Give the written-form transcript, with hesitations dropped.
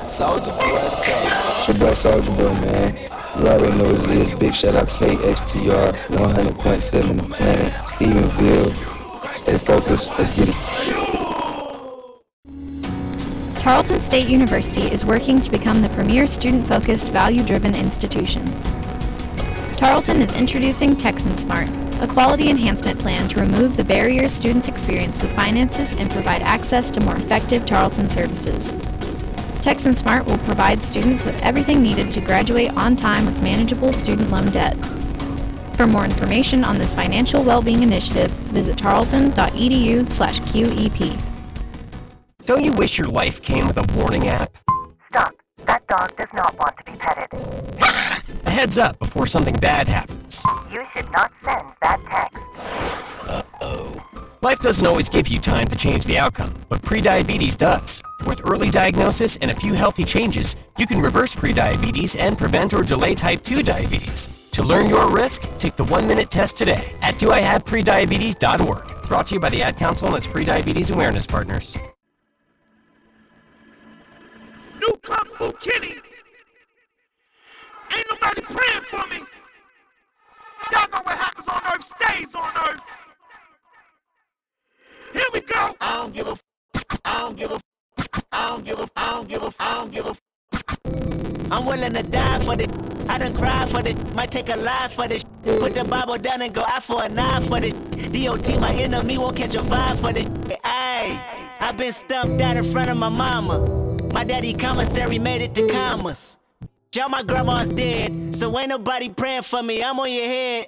Soldier Boy Talk. It's your boy Soldier Boy, man. You already know what it is. Big shout out to KXTR, 100.7 The Planet, Stephenville. Stay focused. Let's get it. Tarleton State University is working to become the premier student-focused, value-driven institution. Tarleton is introducing Texan Smart, a quality enhancement plan to remove the barriers students experience with finances and provide access to more effective Tarleton services. Texan Smart will provide students with everything needed to graduate on time with manageable student loan debt. For more information on this financial well-being initiative, visit tarleton.edu/QEP. Don't you wish your life came with a warning app? Stop. That dog does not want to be petted. A heads up before something bad happens. You should not send that text. Life doesn't always give you time to change the outcome, but prediabetes does. With early diagnosis and a few healthy changes, you can reverse prediabetes and prevent or delay type 2 diabetes. To learn your risk, take the 1-minute test today at doihaveprediabetes.org. Brought to you by the Ad Council and its Prediabetes Awareness Partners. New Kung Fu Kitty. Ain't nobody praying for me. Y'all know what happens on Earth stays on Earth. Here we go. I don't give a I'm willing to die for this. I done cried for this. Might take a life for this. Put the Bible down and go out for a knife for this. DOT, my enemy, won't catch a vibe for this. Ayy, I been stumped out in front of my mama. My daddy commissary made it to commas. Y'all, my grandma's dead, so ain't nobody praying for me. I'm on your head.